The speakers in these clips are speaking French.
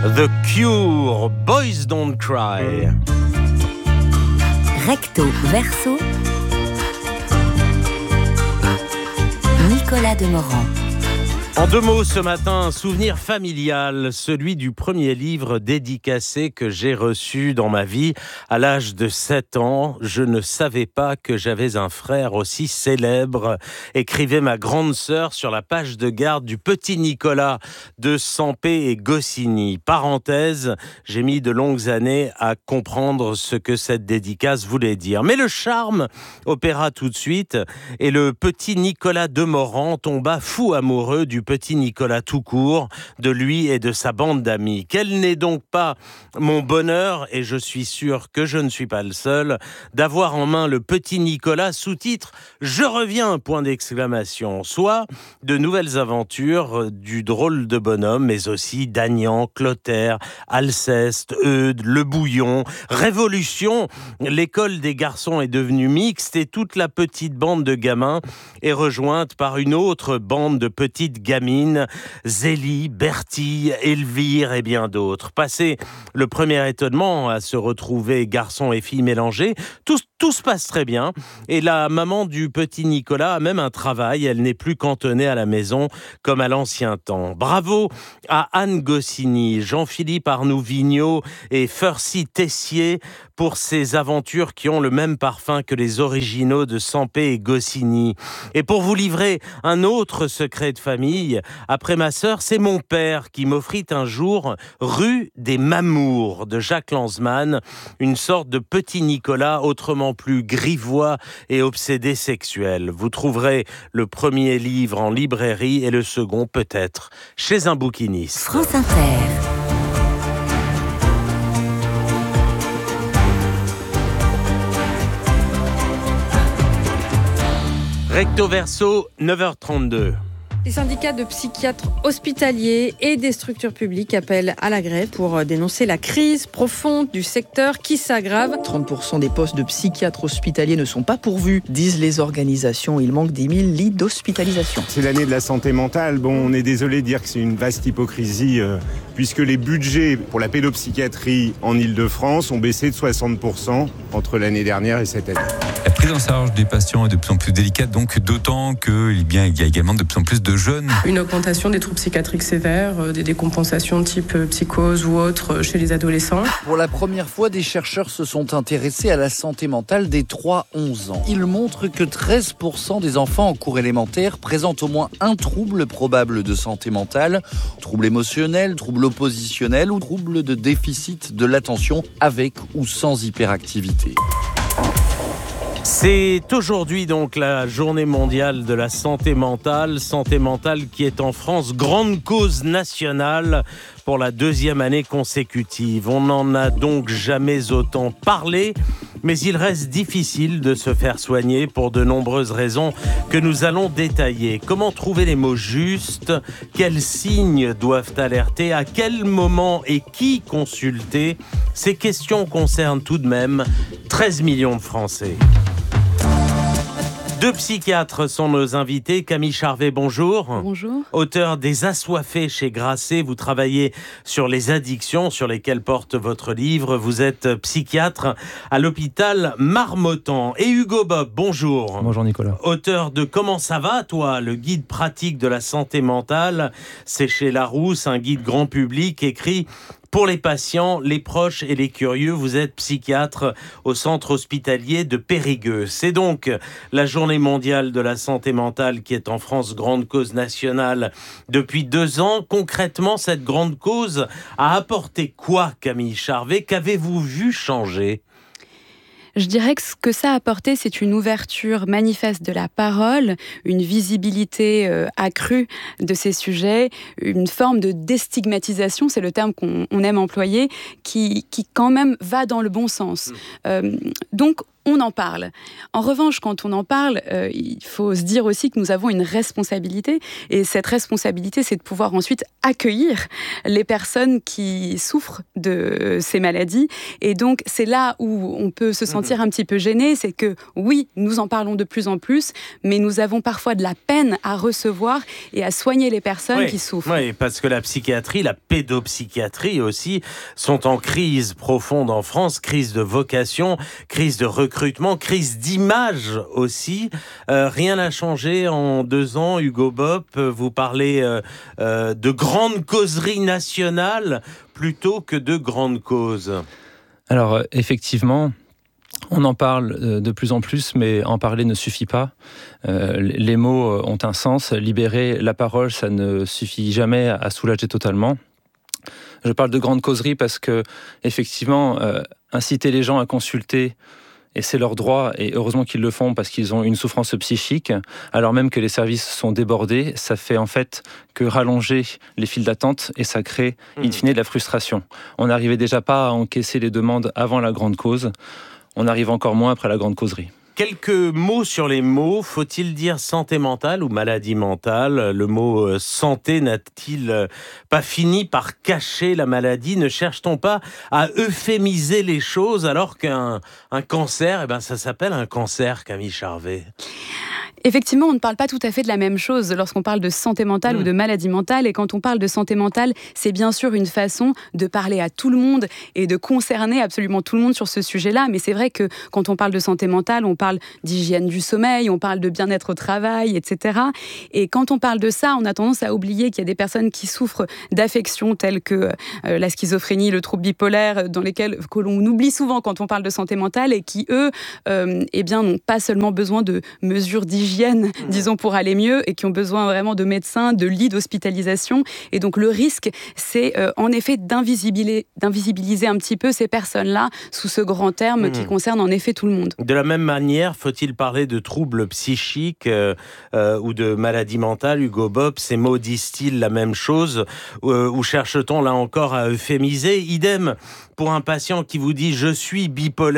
The Cure, Boys Don't Cry. Recto verso, Nicolas Demorand. En 2 mots ce matin, un souvenir familial, celui du premier livre dédicacé que j'ai reçu dans ma vie. À l'âge de 7 ans, je ne savais pas que j'avais un frère aussi célèbre, écrivait ma grande sœur sur la page de garde du petit Nicolas de Sampé et Goscinny. Parenthèse, j'ai mis de longues années à comprendre ce que cette dédicace voulait dire. Mais le charme opéra tout de suite et le petit Nicolas Demorand tomba fou amoureux du petit Nicolas tout court, de lui et de sa bande d'amis. Quel n'est donc pas mon bonheur, et je suis sûr que je ne suis pas le seul, d'avoir en main le petit Nicolas, sous-titre « Je reviens !» soit de nouvelles aventures du drôle de bonhomme, mais aussi d'Agnan, Clotaire, Alceste, Eudes, Le Bouillon, Révolution. L'école des garçons est devenue mixte et toute la petite bande de gamins est rejointe par une autre bande de petites gamines, Zélie, Bertille, Elvire et bien d'autres. Passé le premier étonnement à se retrouver garçons et filles mélangés, tout se passe très bien. Et la maman du petit Nicolas a même un travail. Elle n'est plus cantonnée à la maison comme à l'ancien temps. Bravo à Anne Goscinny, Jean-Philippe Arnoux-Vigneault et Fercy Tessier pour ces aventures qui ont le même parfum que les originaux de Sampé et Goscinny. Et pour vous livrer un autre secret de famille, après ma sœur, c'est mon père qui m'offrit un jour Rue des Mamours de Jacques Lanzmann, une sorte de petit Nicolas autrement plus grivois et obsédé sexuel. Vous trouverez le premier livre en librairie et le second peut-être chez un bouquiniste. France Inter. Recto verso, 9h32. Les syndicats de psychiatres hospitaliers et des structures publiques appellent à la grève pour dénoncer la crise profonde du secteur qui s'aggrave. 30% des postes de psychiatres hospitaliers ne sont pas pourvus, disent les organisations. Il manque 10 000 lits d'hospitalisation. C'est l'année de la santé mentale. Bon, on est désolé de dire que c'est une vaste hypocrisie, puisque les budgets pour la pédopsychiatrie en Ile-de-France ont baissé de 60% entre l'année dernière et cette année. La prise en charge des patients est de plus en plus délicate, donc d'autant qu'il y a également de plus en plus de jeunes. Une augmentation des troubles psychiatriques sévères, des décompensations type psychose ou autres chez les adolescents. Pour la première fois, des chercheurs se sont intéressés à la santé mentale des 3-11 ans. Ils montrent que 13% des enfants en cours élémentaire présentent au moins un trouble probable de santé mentale, trouble émotionnel, trouble oppositionnel ou trouble de déficit de l'attention avec ou sans hyperactivité. C'est aujourd'hui donc la journée mondiale de la santé mentale qui est en France grande cause nationale pour la 2e année consécutive. On n'en a donc jamais autant parlé, mais il reste difficile de se faire soigner pour de nombreuses raisons que nous allons détailler. Comment trouver les mots justes? Quels signes doivent alerter? À quel moment et qui consulter? Ces questions concernent tout de même 13 millions de Français. 2 psychiatres sont nos invités. Camille Charvet, bonjour. Bonjour. Auteur des Assoiffés chez Grasset, vous travaillez sur les addictions sur lesquelles porte votre livre. Vous êtes psychiatre à l'hôpital Marmottan. Et Hugo Bob, bonjour. Bonjour Nicolas. Auteur de Comment ça va, toi? Le guide pratique de la santé mentale. C'est chez Larousse, un guide grand public écrit pour les patients, les proches et les curieux. Vous êtes psychiatre au centre hospitalier de Périgueux. C'est donc la journée mondiale de la santé mentale qui est en France grande cause nationale depuis 2 ans. Concrètement, cette grande cause a apporté quoi, Camille Charvet? Qu'avez-vous vu changer? Je dirais que ce que ça a apporté, c'est une ouverture manifeste de la parole, une visibilité accrue de ces sujets, une forme de déstigmatisation, c'est le terme qu'on aime employer, qui quand même va dans le bon sens. Donc, on en parle. En revanche, quand on en parle, il faut se dire aussi que nous avons une responsabilité. Et cette responsabilité, c'est de pouvoir ensuite accueillir les personnes qui souffrent de ces maladies. Et donc, c'est là où on peut se sentir un petit peu gêné. C'est que, oui, nous en parlons de plus en plus, mais nous avons parfois de la peine à recevoir et à soigner les personnes qui souffrent. Oui, parce que la psychiatrie, la pédopsychiatrie aussi, sont en crise profonde en France, crise de vocation, crise de recrutement, crise d'image aussi. Rien n'a changé en 2 ans, Hugo Bopp. Vous parlez de grandes causeries nationales plutôt que de grandes causes. Alors, effectivement, on en parle de plus en plus, mais en parler ne suffit pas. Les mots ont un sens. Libérer la parole, ça ne suffit jamais à soulager totalement. Je parle de grandes causeries parce que, effectivement, inciter les gens à consulter, et c'est leur droit, et heureusement qu'ils le font parce qu'ils ont une souffrance psychique, alors même que les services sont débordés, ça fait en fait que rallonger les files d'attente et ça crée, in fine, de la frustration. On n'arrivait déjà pas à encaisser les demandes avant la grande cause, on arrive encore moins après la grande causerie. Quelques mots sur les mots. Faut-il dire santé mentale ou maladie mentale ? Le mot santé n'a-t-il pas fini par cacher la maladie ? Ne cherche-t-on pas à euphémiser les choses alors qu'un cancer, ça s'appelle un cancer, Camille Charvet ? Effectivement, on ne parle pas tout à fait de la même chose lorsqu'on parle de santé mentale ou de maladie mentale. Et quand on parle de santé mentale, c'est bien sûr une façon de parler à tout le monde et de concerner absolument tout le monde sur ce sujet-là. Mais c'est vrai que quand on parle de santé mentale, on parle d'hygiène du sommeil, on parle de bien-être au travail, etc. Et quand on parle de ça, on a tendance à oublier qu'il y a des personnes qui souffrent d'affections telles que la schizophrénie, le trouble bipolaire, que l'on oublie souvent quand on parle de santé mentale et qui, eux, n'ont pas seulement besoin de mesures d'hygiène, disons, pour aller mieux, et qui ont besoin vraiment de médecins, de lits d'hospitalisation. Et donc le risque, c'est en effet d'invisibiliser un petit peu ces personnes-là sous ce grand terme qui concerne en effet tout le monde. De la même manière, faut-il parler de troubles psychiques ou de maladie mentale, Hugo Bopp? Ces mots disent-ils la même chose ou cherche-t-on là encore à euphémiser? Idem pour un patient qui vous dit « je suis bipolaire »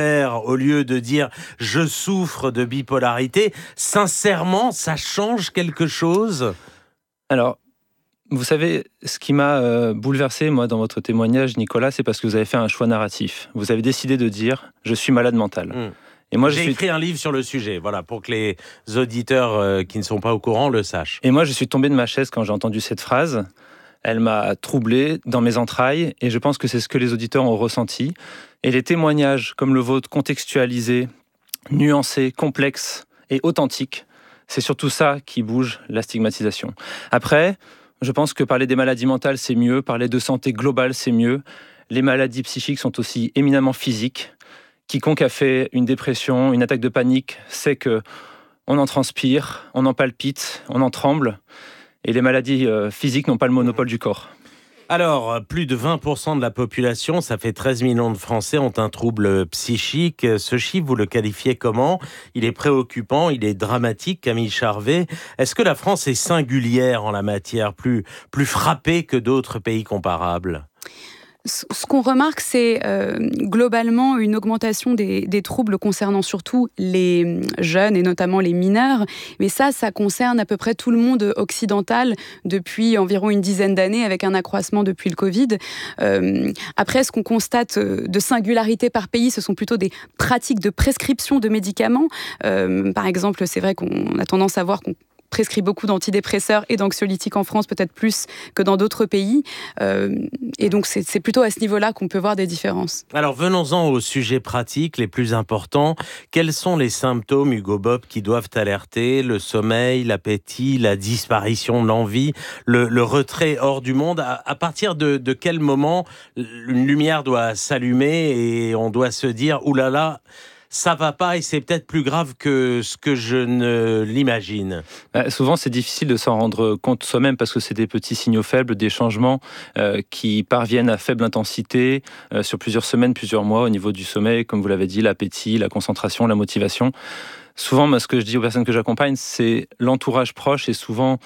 au lieu de dire « je souffre de bipolarité ». Sincèrement, ça change quelque chose? Alors, vous savez, ce qui m'a bouleversé, moi, dans votre témoignage, Nicolas, c'est parce que vous avez fait un choix narratif. Vous avez décidé de dire « je suis malade mental ». Et moi, j'ai écrit un livre sur le sujet, voilà, pour que les auditeurs qui ne sont pas au courant le sachent. Et moi, je suis tombé de ma chaise quand j'ai entendu cette phrase. Elle m'a troublé dans mes entrailles et je pense que c'est ce que les auditeurs ont ressenti. Et les témoignages comme le vôtre, contextualisés, nuancés, complexes et authentiques, c'est surtout ça qui bouge la stigmatisation. Après, je pense que parler des maladies mentales, c'est mieux. Parler de santé globale, c'est mieux. Les maladies psychiques sont aussi éminemment physiques. Quiconque a fait une dépression, une attaque de panique, sait que on en transpire, on en palpite, on en tremble. Et les maladies physiques n'ont pas le monopole du corps. Alors, plus de 20% de la population, ça fait 13 millions de Français, ont un trouble psychique. Ce chiffre, vous le qualifiez comment? Il est préoccupant, il est dramatique, Camille Charvet. Est-ce que la France est singulière en la matière, plus frappée que d'autres pays comparables? Ce qu'on remarque, c'est globalement une augmentation des troubles concernant surtout les jeunes et notamment les mineurs. Mais ça concerne à peu près tout le monde occidental depuis environ une dizaine d'années, avec un accroissement depuis le Covid. Après, ce qu'on constate de singularité par pays, ce sont plutôt des pratiques de prescription de médicaments. Par exemple, c'est vrai qu'on a tendance à voir qu'on prescrit beaucoup d'antidépresseurs et d'anxiolytiques en France, peut-être plus que dans d'autres pays. Et donc, c'est plutôt à ce niveau-là qu'on peut voir des différences. Alors, venons-en aux sujets pratiques les plus importants. Quels sont les symptômes, Hugo Bopp, qui doivent alerter? Le sommeil, l'appétit, la disparition de l'envie, le retrait hors du monde. À partir de quel moment une lumière doit s'allumer et on doit se dire « oulala ». Ça va pas et c'est peut-être plus grave que ce que je ne l'imagine. Souvent, c'est difficile de s'en rendre compte soi-même parce que c'est des petits signaux faibles, des changements qui parviennent à faible intensité sur plusieurs semaines, plusieurs mois au niveau du sommeil, comme vous l'avez dit, l'appétit, la concentration, la motivation. Souvent, moi, ce que je dis aux personnes que j'accompagne, c'est l'entourage proche est souvent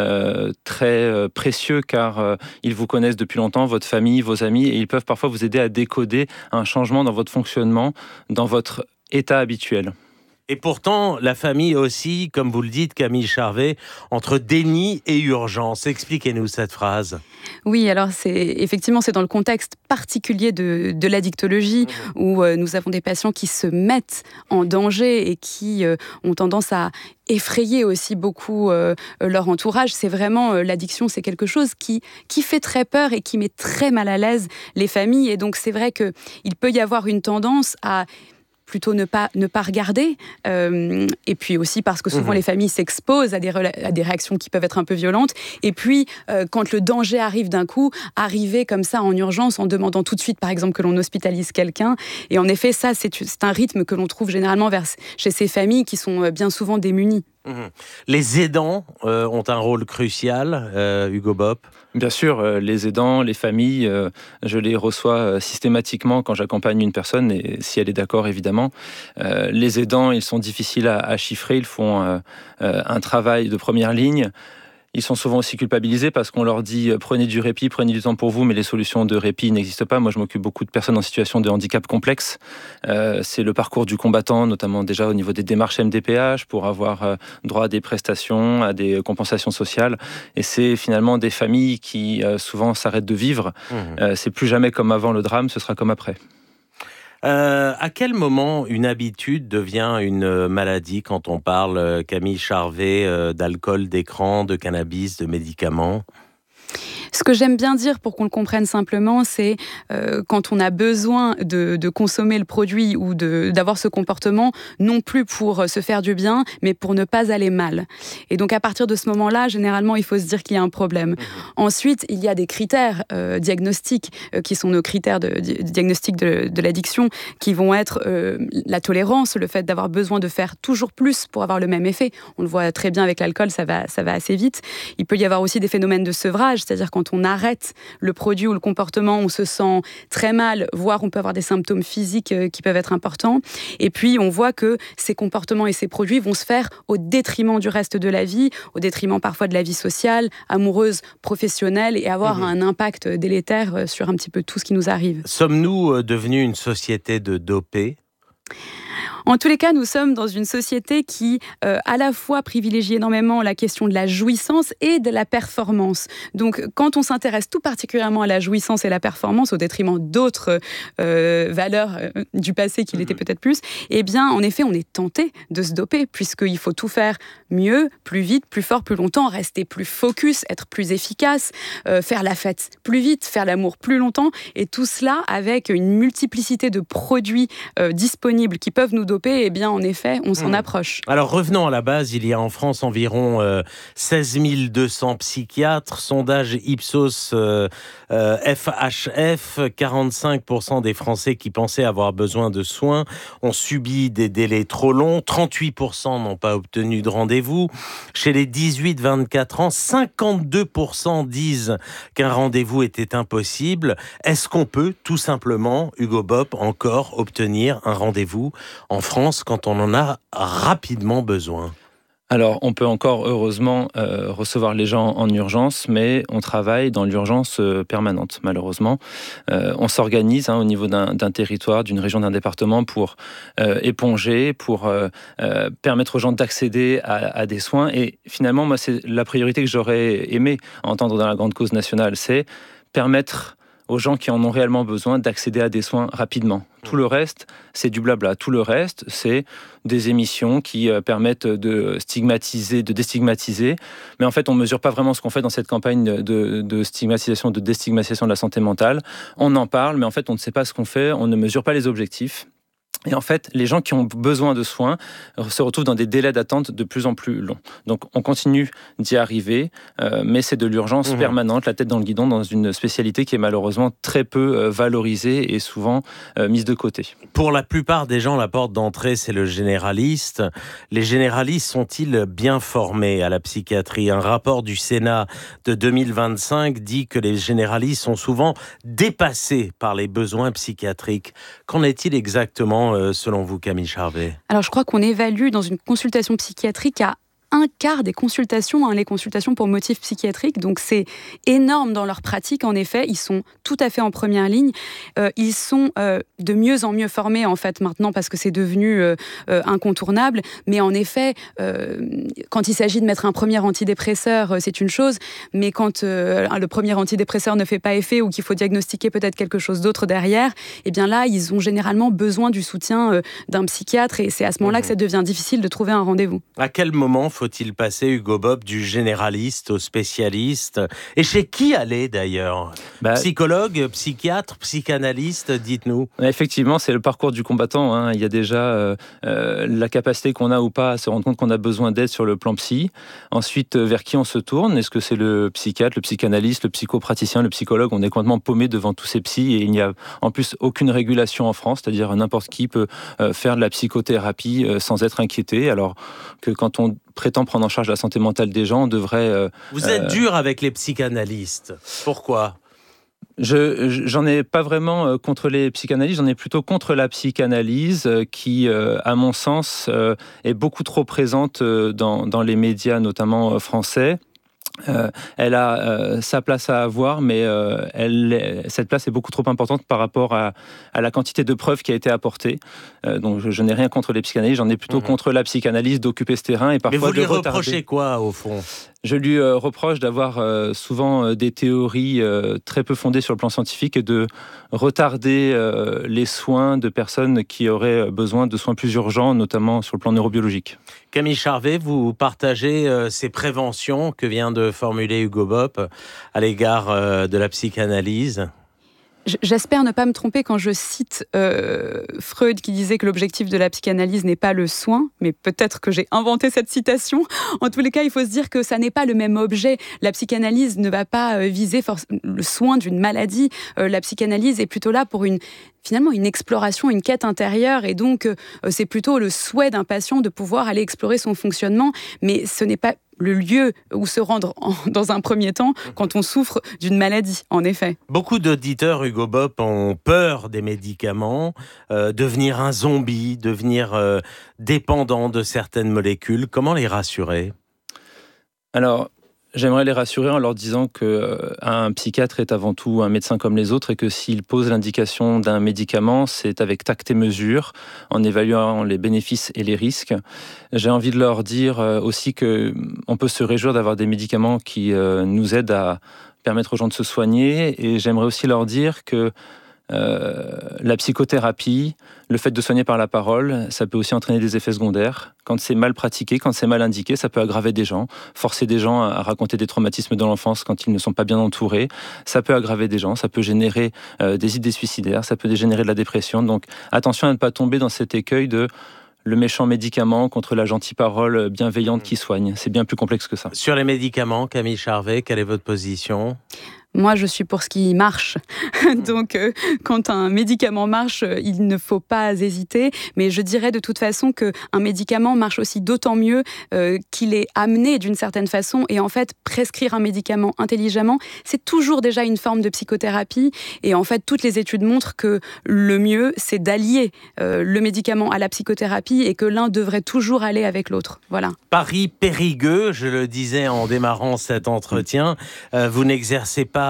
très précieux car ils vous connaissent depuis longtemps, votre famille, vos amis, et ils peuvent parfois vous aider à décoder un changement dans votre fonctionnement, dans votre état habituel. Et pourtant, la famille aussi, comme vous le dites, Camille Charvet, entre déni et urgence. Expliquez-nous cette phrase. Oui, alors c'est dans le contexte particulier de l'addictologie où nous avons des patients qui se mettent en danger et qui ont tendance à effrayer aussi beaucoup leur entourage. C'est vraiment l'addiction, c'est quelque chose qui fait très peur et qui met très mal à l'aise les familles. Et donc c'est vrai qu'il peut y avoir une tendance à plutôt ne pas regarder, et puis aussi parce que souvent les familles s'exposent à des réactions qui peuvent être un peu violentes, et puis quand le danger arrive d'un coup, arriver comme ça en urgence en demandant tout de suite par exemple que l'on hospitalise quelqu'un, et en effet ça c'est un rythme que l'on trouve généralement chez ces familles qui sont bien souvent démunies. Les aidants ont un rôle crucial, Hugo Bopp. Bien sûr, les aidants, les familles, je les reçois systématiquement quand j'accompagne une personne, et si elle est d'accord évidemment. Les aidants, ils sont difficiles à chiffrer, ils font un travail de première ligne. Ils sont souvent aussi culpabilisés parce qu'on leur dit prenez du répit, prenez du temps pour vous, mais les solutions de répit n'existent pas. Moi, je m'occupe beaucoup de personnes en situation de handicap complexe. C'est le parcours du combattant, notamment déjà au niveau des démarches MDPH, pour avoir droit à des prestations, à des compensations sociales. Et c'est finalement des familles qui souvent s'arrêtent de vivre. C'est plus jamais comme avant le drame, ce sera comme après. À quel moment une habitude devient une maladie quand on parle, Camille Charvet, d'alcool, d'écran, de cannabis, de médicaments ? Ce que j'aime bien dire pour qu'on le comprenne simplement, c'est quand on a besoin de consommer le produit ou d'avoir ce comportement, non plus pour se faire du bien, mais pour ne pas aller mal. Et donc à partir de ce moment-là, généralement, il faut se dire qu'il y a un problème. Ensuite, il y a des critères diagnostiques qui sont nos critères de diagnostic de l'addiction, qui vont être la tolérance, le fait d'avoir besoin de faire toujours plus pour avoir le même effet. On le voit très bien avec l'alcool, ça va assez vite. Il peut y avoir aussi des phénomènes de sevrage, c'est-à-dire quand on arrête le produit ou le comportement, on se sent très mal, voire on peut avoir des symptômes physiques qui peuvent être importants. Et puis, on voit que ces comportements et ces produits vont se faire au détriment du reste de la vie, au détriment parfois de la vie sociale, amoureuse, professionnelle, et avoir un impact délétère sur un petit peu tout ce qui nous arrive. Sommes-nous devenus une société de dopés ? En tous les cas, nous sommes dans une société qui, à la fois, privilégie énormément la question de la jouissance et de la performance. Donc, quand on s'intéresse tout particulièrement à la jouissance et la performance, au détriment d'autres valeurs du passé qui l'étaient peut-être plus, eh bien, en effet, on est tenté de se doper, puisqu'il faut tout faire mieux, plus vite, plus fort, plus longtemps, rester plus focus, être plus efficace, faire la fête plus vite, faire l'amour plus longtemps, et tout cela avec une multiplicité de produits disponibles qui peuvent nous doper. Eh bien, en effet, on s'en approche. Alors, revenons à la base. Il y a en France environ 16 200 psychiatres. Sondage Ipsos FHF, 45% des Français qui pensaient avoir besoin de soins ont subi des délais trop longs. 38% n'ont pas obtenu de rendez-vous. Chez les 18-24 ans, 52% disent qu'un rendez-vous était impossible. Est-ce qu'on peut, tout simplement, Hugo Bopp, encore obtenir un rendez-vous en France quand on en a rapidement besoin? Alors, on peut encore, heureusement, recevoir les gens en urgence, mais on travaille dans l'urgence permanente, malheureusement. On s'organise au niveau d'un territoire, d'une région, d'un département pour éponger, pour permettre aux gens d'accéder à des soins. Et finalement, moi, c'est la priorité que j'aurais aimé entendre dans la grande cause nationale, c'est permettre aux gens qui en ont réellement besoin d'accéder à des soins rapidement. Tout le reste, c'est du blabla. Tout le reste, c'est des émissions qui permettent de stigmatiser, de déstigmatiser. Mais en fait, on ne mesure pas vraiment ce qu'on fait dans cette campagne de stigmatisation, de déstigmatisation de la santé mentale. On en parle, mais en fait, on ne sait pas ce qu'on fait, on ne mesure pas les objectifs. Et en fait, les gens qui ont besoin de soins se retrouvent dans des délais d'attente de plus en plus longs. Donc, on continue d'y arriver, mais c'est de l'urgence permanente, la tête dans le guidon, dans une spécialité qui est malheureusement très peu valorisée et souvent mise de côté. Pour la plupart des gens, la porte d'entrée, c'est le généraliste. Les généralistes sont-ils bien formés à la psychiatrie ? Un rapport du Sénat de 2025 dit que les généralistes sont souvent dépassés par les besoins psychiatriques. Qu'en est-il exactement, selon vous, Camille Charvet ? Alors, je crois qu'on évalue dans une consultation psychiatrique à un quart des consultations, les consultations pour motifs psychiatriques. Donc, c'est énorme dans leur pratique. En effet, ils sont tout à fait en première ligne. Ils sont de mieux en mieux formés, en fait, maintenant, parce que c'est devenu incontournable. Mais en effet, quand il s'agit de mettre un premier antidépresseur, c'est une chose. Mais quand le premier antidépresseur ne fait pas effet ou qu'il faut diagnostiquer peut-être quelque chose d'autre derrière, eh bien là, ils ont généralement besoin du soutien d'un psychiatre. Et c'est à ce moment-là que ça devient difficile de trouver un rendez-vous. À quel moment faut-il passer, Hugo Bopp, du généraliste au spécialiste ? Et chez qui aller d'ailleurs ? Psychologue, psychiatre, psychanalyste, dites-nous. Effectivement, c'est le parcours du combattant. Il y a déjà la capacité qu'on a ou pas à se rendre compte qu'on a besoin d'aide sur le plan psy. Ensuite, vers qui on se tourne ? Est-ce que c'est le psychiatre, le psychanalyste, le psychopraticien, le psychologue ? On est complètement paumé devant tous ces psys et il n'y a en plus aucune régulation en France, c'est-à-dire n'importe qui peut faire de la psychothérapie sans être inquiété, alors que quand on prétend prendre en charge la santé mentale des gens, on devrait... Vous êtes dur avec les psychanalystes. Pourquoi ? J'en ai pas vraiment contre les psychanalystes, j'en ai plutôt contre la psychanalyse qui, à mon sens, est beaucoup trop présente dans les médias, notamment français. Elle a sa place à avoir, mais cette place est beaucoup trop importante par rapport à la quantité de preuves qui a été apportée. Donc je n'ai rien contre les psychanalystes, j'en ai plutôt contre la psychanalyse d'occuper ce terrain et parfois de retarder. Mais vous lui reprochez reprochez quoi, au fond ? Je lui reproche d'avoir souvent des théories très peu fondées sur le plan scientifique et de retarder les soins de personnes qui auraient besoin de soins plus urgents, notamment sur le plan neurobiologique. Camille Charvet, vous partagez ces préventions que vient de formuler Hugo Bopp à l'égard de la psychanalyse ? J'espère ne pas me tromper quand je cite Freud qui disait que l'objectif de la psychanalyse n'est pas le soin, mais peut-être que j'ai inventé cette citation. En tous les cas, il faut se dire que ça n'est pas le même objet. La psychanalyse ne va pas viser le soin d'une maladie. La psychanalyse est plutôt là pour finalement une exploration, une quête intérieure, et donc c'est plutôt le souhait d'un patient de pouvoir aller explorer son fonctionnement, mais ce n'est pas le lieu où se rendre dans un premier temps quand on souffre d'une maladie, en effet. Beaucoup d'auditeurs, Hugo Bopp, ont peur des médicaments, devenir un zombie, devenir dépendant de certaines molécules. Comment les rassurer ? Alors, j'aimerais les rassurer en leur disant qu'un psychiatre est avant tout un médecin comme les autres et que s'il pose l'indication d'un médicament, c'est avec tact et mesure, en évaluant les bénéfices et les risques. J'ai envie de leur dire aussi qu'on peut se réjouir d'avoir des médicaments qui nous aident à permettre aux gens de se soigner. Et j'aimerais aussi leur dire que la psychothérapie, le fait de soigner par la parole, ça peut aussi entraîner des effets secondaires. Quand c'est mal pratiqué, quand c'est mal indiqué, ça peut aggraver des gens, forcer des gens à raconter des traumatismes de l'enfance quand ils ne sont pas bien entourés. Ça peut aggraver des gens, ça peut générer des idées suicidaires, ça peut générer de la dépression. Donc attention à ne pas tomber dans cet écueil de le méchant médicament contre la gentille parole bienveillante qui soigne. C'est bien plus complexe que ça. Sur les médicaments, Camille Charvet, quelle est votre position ? Moi, je suis pour ce qui marche. Donc, quand un médicament marche, il ne faut pas hésiter. Mais je dirais de toute façon qu'un médicament marche aussi d'autant mieux qu'il est amené d'une certaine façon. Et en fait, prescrire un médicament intelligemment, c'est toujours déjà une forme de psychothérapie. Et en fait, toutes les études montrent que le mieux, c'est d'allier le médicament à la psychothérapie et que l'un devrait toujours aller avec l'autre. Voilà. Paris périgueux, je le disais en démarrant cet entretien, vous n'exercez pas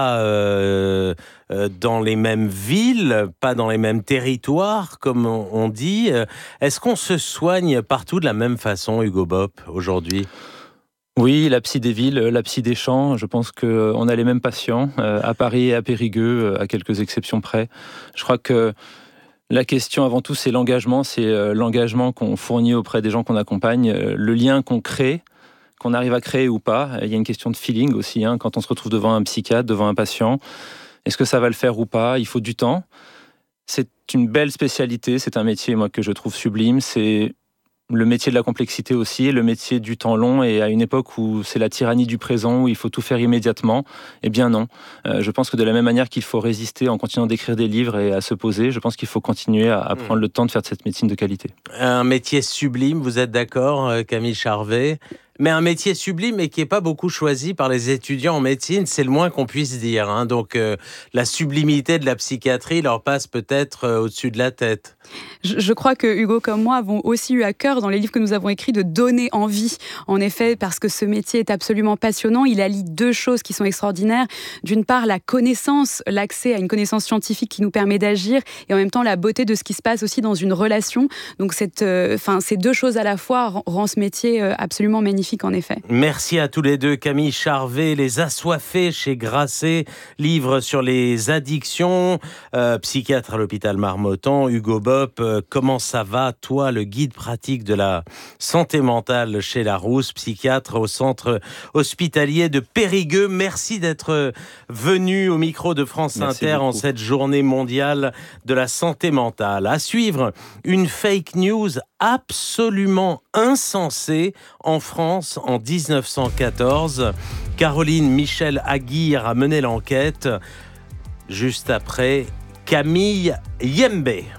dans les mêmes villes, pas dans les mêmes territoires, comme on dit. Est-ce qu'on se soigne partout de la même façon, Hugo Bopp, aujourd'hui ? Oui, la psy des villes, la psy des champs, je pense qu'on a les mêmes patients, à Paris et à Périgueux, à quelques exceptions près. Je crois que la question avant tout, c'est l'engagement qu'on fournit auprès des gens qu'on accompagne, le lien qu'on crée, qu'on arrive à créer ou pas. Il y a une question de feeling aussi, quand on se retrouve devant un psychiatre, devant un patient. Est-ce que ça va le faire ou pas ? Il faut du temps. C'est une belle spécialité, c'est un métier que je trouve sublime. C'est le métier de la complexité aussi, le métier du temps long, et à une époque où c'est la tyrannie du présent, où il faut tout faire immédiatement, eh bien non. Je pense que de la même manière qu'il faut résister en continuant d'écrire des livres et à se poser, je pense qu'il faut continuer à prendre le temps de faire de cette médecine de qualité. Un métier sublime, vous êtes d'accord, Camille Charvet ? Mais un métier sublime et qui n'est pas beaucoup choisi par les étudiants en médecine, c'est le moins qu'on puisse dire. Hein. Donc la sublimité de la psychiatrie leur passe peut-être au-dessus de la tête. Je crois que Hugo, comme moi, avons aussi eu à cœur, dans les livres que nous avons écrits, de donner envie. En effet, parce que ce métier est absolument passionnant. Il allie deux choses qui sont extraordinaires. D'une part, la connaissance, l'accès à une connaissance scientifique qui nous permet d'agir, et en même temps, la beauté de ce qui se passe aussi dans une relation. Donc, ces deux choses à la fois rend ce métier absolument magnifique, en effet. Merci à tous les deux. Camille Charvet, Les Assoiffés chez Grasset, livre sur les addictions, psychiatre à l'hôpital Marmottan. Hugo Bopp, comment ça va, toi, le guide pratique de la santé mentale chez Larousse, psychiatre au centre hospitalier de Périgueux. Merci d'être venu au micro de France Inter en cette journée mondiale de la santé mentale. À suivre, une fake news absolument insensée en France en 1914. Caroline Michel Aguirre a mené l'enquête. Juste après, Camille Yembe.